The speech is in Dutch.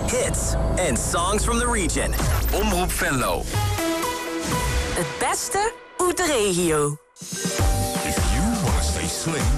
hits and songs from the region. Omroep Venlo. Het beste uit de regio. If you want to stay slim